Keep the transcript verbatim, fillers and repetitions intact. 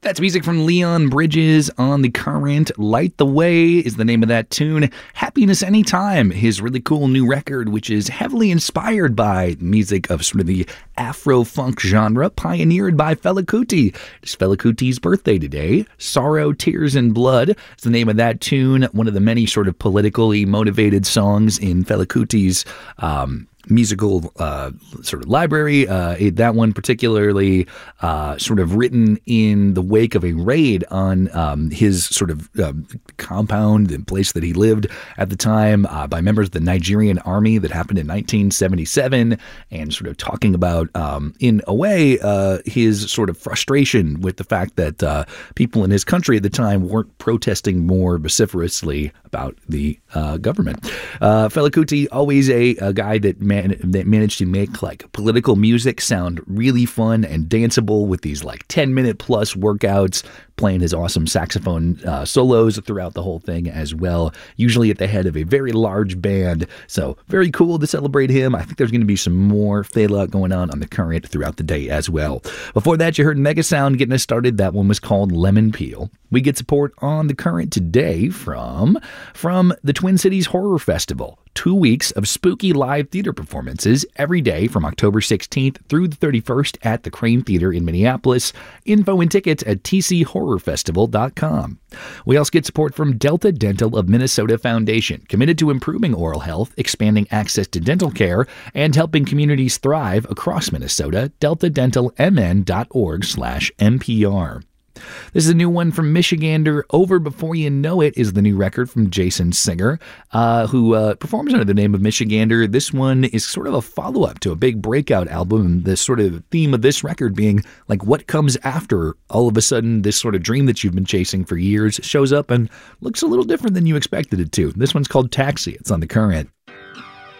That's music from Leon Bridges on The Current. Light the Way is the name of that tune. Happiness Anytime, his really cool new record, which is heavily inspired by music of sort of the Afro-funk genre, pioneered by Fela Kuti. It's Fela Kuti's birthday today. Sorrow, Tears, and Blood is the name of that tune. One of the many sort of politically motivated songs in Fela Kuti's um, musical uh, sort of library. Uh, it, that one particularly uh, sort of written in the wake of a raid on um, his sort of um, compound and place that he lived at the time uh, by members of the Nigerian army that happened in nineteen seventy-seven, and sort of talking about, um, in a way, uh, his sort of frustration with the fact that uh, people in his country at the time weren't protesting more vociferously about the uh, government. Uh, Fela Kuti, always a, a guy that Man, that managed to make like political music sound really fun and danceable with these like ten minute plus workouts, playing his awesome saxophone uh, solos throughout the whole thing as well, usually at the head of a very large band. So very cool to celebrate him. I think there's going to be some more Fela going on on The Current throughout the day as well. Before that, you heard Mega Sound getting us started. That one was called Lemon Peel. We get support on The Current today from, from the Twin Cities Horror Festival. Two weeks of spooky live theater performances every day from October sixteenth through the thirty-first at the Crane Theater in Minneapolis. Info and tickets at t c horror festival dot com. We also get support from Delta Dental of Minnesota Foundation, committed to improving oral health, expanding access to dental care, and helping communities thrive across Minnesota. delta dental m n dot org slash n p r. This is a new one from Michigander. Over Before You Know It is the new record from Jason Singer, uh, who uh, performs under the name of Michigander. This one is sort of a follow-up to a big breakout album. The sort of theme of this record being like what comes after all of a sudden this sort of dream that you've been chasing for years shows up and looks a little different than you expected it to. This one's called Taxi. It's on The Current.